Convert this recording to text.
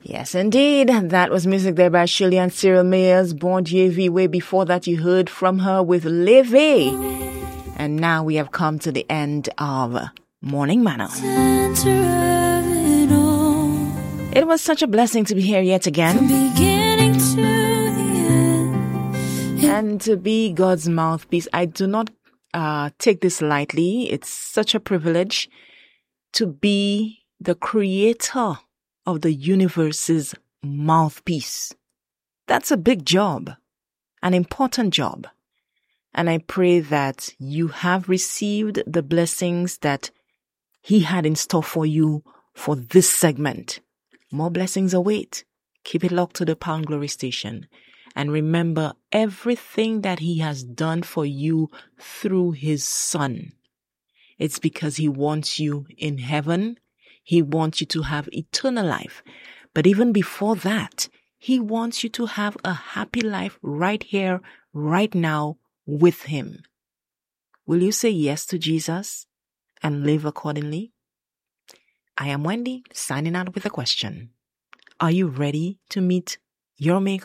Yes, indeed. That was music there by Shirley and Cyril Mayers, Bon JV. Way before that, you heard from her with Levy. And now we have come to the end of Morning Manna. It was such a blessing to be here yet again. And to be God's mouthpiece. I do not take this lightly. It's such a privilege to be the creator of the universe's mouthpiece. That's a big job, an important job. And I pray that you have received the blessings that He had in store for you for this segment. More blessings await. Keep it locked to the Power and Glory station. And remember everything that He has done for you through His Son. It's because He wants you in heaven. He wants you to have eternal life. But even before that, He wants you to have a happy life right here, right now with Him. Will you say yes to Jesus and live accordingly? I am Wendy, signing out with a question. Are you ready to meet your Maker?